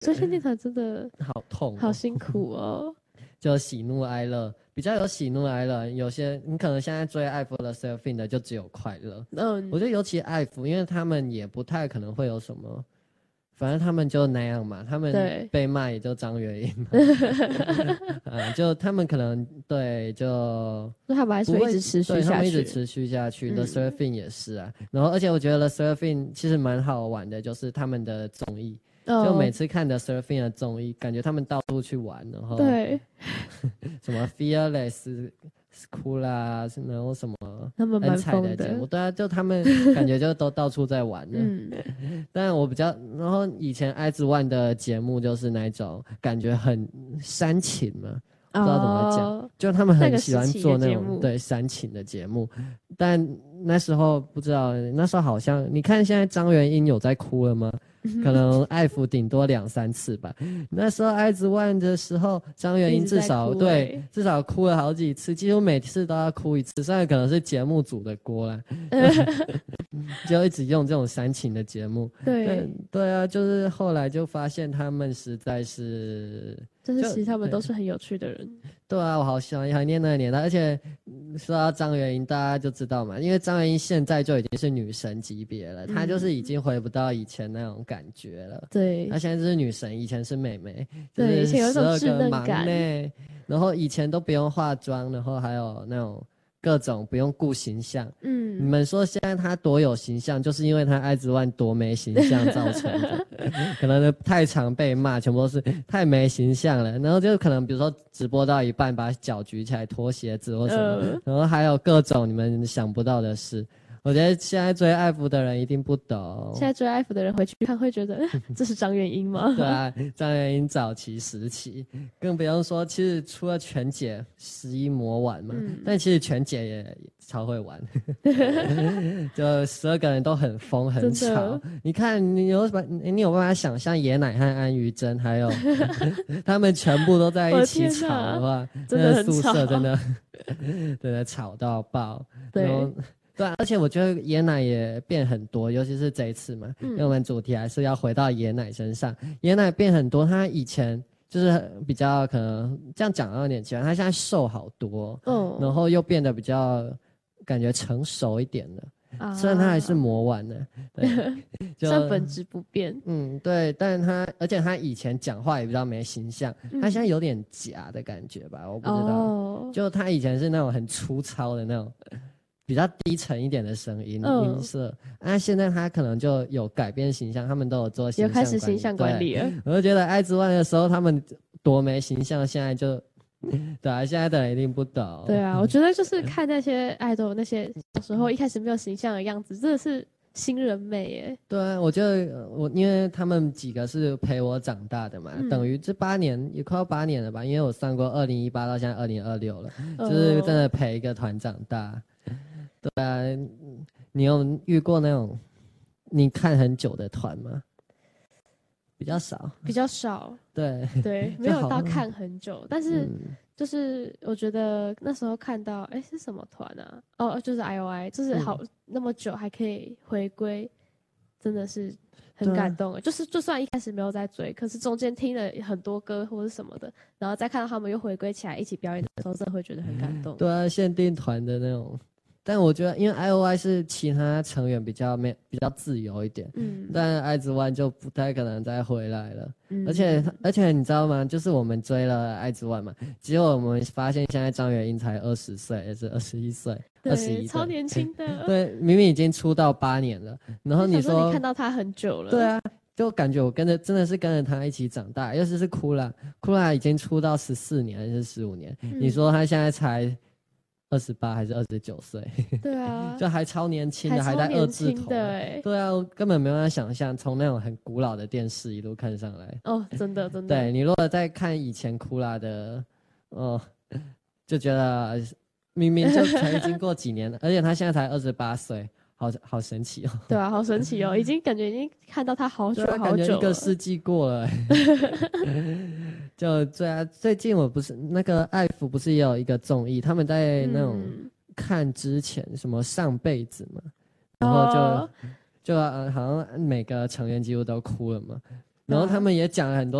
所以限定团真的好痛、 好辛苦哦。 就喜怒哀乐，比较有喜怒哀乐。有些你可能现在追艾芙的 Seraphine 的就只有快乐。我觉得尤其艾芙，因为他们也不太可能会有什么，反正他们就那样嘛，他们被骂也就张元英嘛，就他们可能对就他们还是会一直持续下去， 对他们一直持续下去。The Seraphine 也是啊，然后而且我觉得 The Seraphine 其实蛮好玩的，就是他们的综艺。就每次看的 Seraphine 的综艺，感觉他们到处去玩，然后对什么 Fearless、Kula，然后什么恩彩的节目，对啊，就他们感觉就都到处在玩的。但我比较，然后以前 IZ*ONE 的节目就是那种感觉很煽情嘛，不知道怎么讲，就他们很喜欢做那种对煽情的节目，但那时候不知道，那时候好像你看现在张元英有在哭了吗？可能艾芙顶多2-3次吧。那时候IZ*ONE的时候，张元英至少至少哭了好几次，几乎每次都要哭一次。虽然可能是节目组的锅啦，就一直用这种煽情的节目。对啊，就是后来就发现他们实在是， 就是其实他们都是很有趣的人。 对啊，我好喜欢怀念那个年代，而且说到张元英，大家就知道嘛，因为张元英现在就已经是女神级别了，她就是已经回不到以前那种感觉了。 对， 她现在就是女神，以前是妹妹， 对，以前有一种稚嫩感， 然后以前都不用化妆，然后还有那种各种不用顾形象。你们说现在她多有形象，就是因为她IZ*ONE多没形象造成的。可能太常被骂，全部都是太没形象了。然后就可能比如说直播到一半把脚举起来脱鞋子或什么，然后还有各种你们想不到的事。我觉得现在追艾芙的人一定不懂， 现在追艾芙的人回去看会觉得这是张元英吗？ 对啊，张元英早期时期，更不用说，其实除了全姐11魔玩嘛，但其实全姐也超会玩，就12个人都很疯很吵。你看你有办法想象野奶和安于真还有他们全部都在一起吵的话， 真的很宿舍吵， 真的吵到爆。 对。 对啊，而且我觉得椰奶也变很多，尤其是这一次嘛，因为我们主题还是要回到椰奶身上。椰奶变很多，他以前就是比较可能这样讲有点奇怪，他现在瘦好多，然后又变得比较感觉成熟一点了。虽然他还是魔丸的，对， 算本质不变。 对，但而且他以前讲话也比较没形象，他现在有点假的感觉吧，我不知道。就他以前是那种很粗糙的那种。比较低沉一点的声音音色，现在他可能就有改变形象，他们都有做形象管理， 有开始形象管理了。 我就觉得IZ*ONE的时候他们多没形象，现在就对啊，现在的人一定不懂。 对啊，我觉得就是看那些爱豆那些小时候一开始没有形象的样子，真的是新人美耶。 对啊，我觉得因为他们几个是陪我长大的嘛，等于这8年也快要8年了吧，因为我算过2018到现在2026了，就是真的陪一个团长大。对啊，你有遇过那种你看很久的团吗？比较少。对， 没有到看很久，但是就是我觉得那时候看到，是什么团啊？就是 IOI，就是那么久还可以回归，真的是很感动。就是就算一开始没有在追，可是中间听了很多歌或者什么的，然后再看到他们又回归起来一起表演的时候，真的会觉得很感动。 对啊，限定团的那种。但我觉得，因为 IOI 是其他成员比较自由一点，但IZ*ONE就不太可能再回来了。而且你知道吗？就是我们追了IZ*ONE嘛，结果我们发现现在张元英才20岁，也是21岁，21岁， 超年轻的。 对，明明已经出道8年了，然后你说你看到他很久了， 对啊，就感觉我真的是跟着他一起长大，尤其是Kula已经出道14年还是15年，你说他现在才28还是29岁？ 对啊， 就还超年轻的，还在2字头。对啊，我根本没办法想象从那种很古老的电视一路看上来。 真的。 对，你如果再看以前Kula的，就觉得明明就才经过几年了，而且他现在才28岁，好神奇哦。 对啊，好神奇哦，感觉已经看到他好久好久了， 感觉一个世纪过了。就最近我不是那个爱芙不是也有一个综艺，他们在那种看之前什么上辈子嘛，然后就好像每个成员几乎都哭了嘛， 然后他们也讲了很多